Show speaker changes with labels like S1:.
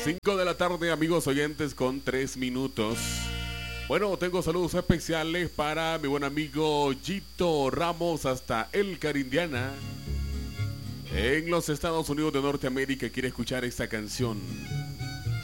S1: 5 de la tarde, amigos oyentes, con 3 minutos. Bueno, tengo saludos especiales para mi buen amigo Gito Ramos hasta Elkhart, Indiana, en los Estados Unidos de Norteamérica. Quiere escuchar esta canción.